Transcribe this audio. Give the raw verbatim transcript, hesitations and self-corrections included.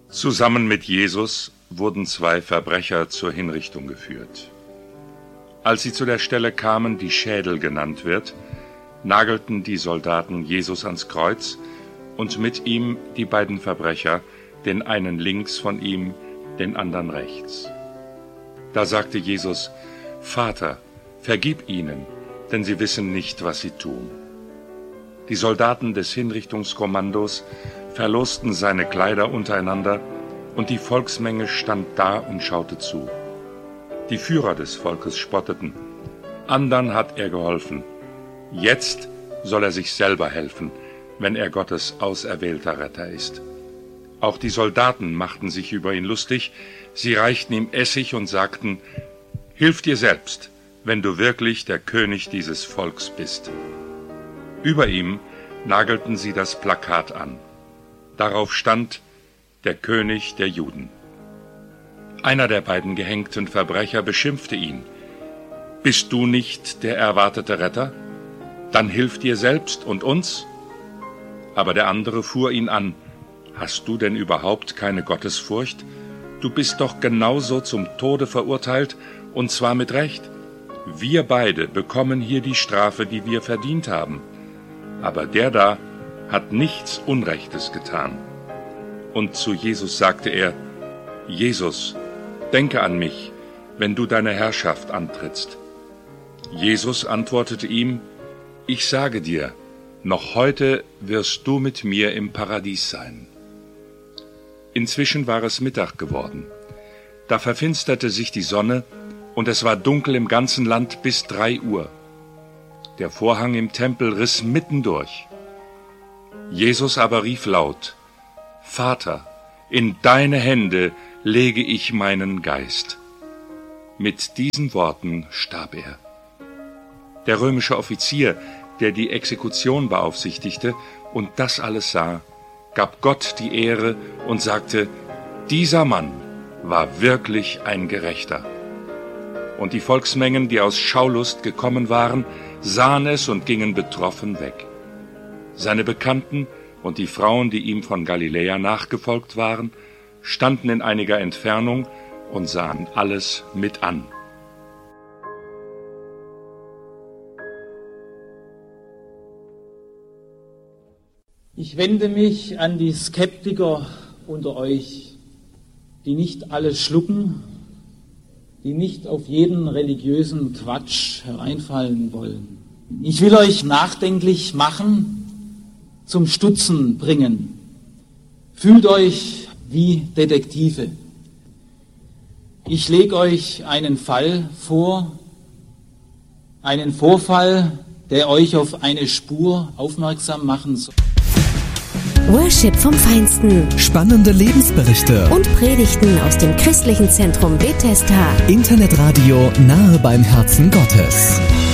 Zusammen mit Jesus wurden zwei Verbrecher zur Hinrichtung geführt. Als sie zu der Stelle kamen, die Schädel genannt wird, nagelten die Soldaten Jesus ans Kreuz und mit ihm die beiden Verbrecher, den einen links von ihm, den anderen rechts. Da sagte Jesus: Vater, vergib ihnen, denn sie wissen nicht, was sie tun. Die Soldaten des Hinrichtungskommandos verlosten seine Kleider untereinander, und die Volksmenge stand da und schaute zu. Die Führer des Volkes spotteten: Andern hat er geholfen. Jetzt soll er sich selber helfen, wenn er Gottes auserwählter Retter ist. Auch die Soldaten machten sich über ihn lustig. Sie reichten ihm Essig und sagten: Hilf dir selbst, wenn du wirklich der König dieses Volks bist. Über ihm nagelten sie das Plakat an. Darauf stand: Der König der Juden. Einer der beiden gehängten Verbrecher beschimpfte ihn: Bist du nicht der erwartete Retter? Dann hilf dir selbst und uns. Aber der andere fuhr ihn an: Hast du denn überhaupt keine Gottesfurcht? Du bist doch genauso zum Tode verurteilt, und zwar mit Recht. Wir beide bekommen hier die Strafe, die wir verdient haben. Aber der da hat nichts Unrechtes getan. Und zu Jesus sagte er: Jesus, denke an mich, wenn du deine Herrschaft antrittst. Jesus antwortete ihm: Ich sage dir, noch heute wirst du mit mir im Paradies sein. Inzwischen war es Mittag geworden. Da verfinsterte sich die Sonne, und es war dunkel im ganzen Land bis drei Uhr. Der Vorhang im Tempel riss mitten durch. Jesus aber rief laut: Vater, in deine Hände lege ich meinen Geist. Mit diesen Worten starb er. Der römische Offizier, der die Exekution beaufsichtigte und das alles sah, gab Gott die Ehre und sagte: Dieser Mann war wirklich ein Gerechter. Und die Volksmengen, die aus Schaulust gekommen waren, sahen es und gingen betroffen weg. Seine Bekannten und die Frauen, die ihm von Galiläa nachgefolgt waren, standen in einiger Entfernung und sahen alles mit an. Ich wende mich an die Skeptiker unter euch, die nicht alles schlucken, die nicht auf jeden religiösen Quatsch hereinfallen wollen. Ich will euch nachdenklich machen, zum Stutzen bringen. Fühlt euch wie Detektive. Ich lege euch einen Fall vor, einen Vorfall, der euch auf eine Spur aufmerksam machen soll. Worship vom Feinsten. Spannende Lebensberichte. Und Predigten aus dem christlichen Zentrum Bethesda. Internetradio nahe beim Herzen Gottes.